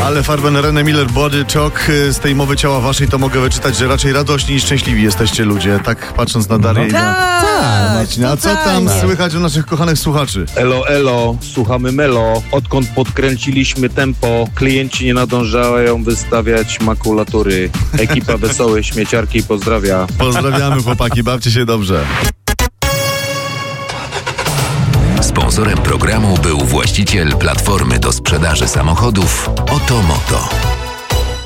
Ale Farben, René Miller, Body Talk. Z tej mowy ciała waszej to mogę wyczytać, że raczej radośni niż szczęśliwi jesteście ludzie. Tak patrząc na Darię i na Marcina. A co tam słychać u naszych kochanych słuchaczy? Elo, słuchamy Melo. Odkąd podkręciliśmy tempo, klienci nie nadążają wystawiać makulatury. Ekipa Wesołe Śmieciarki pozdrawia. Pozdrawiamy chłopaki, bawcie się dobrze. Sponsorem programu był właściciel platformy do sprzedaży samochodów Otomoto.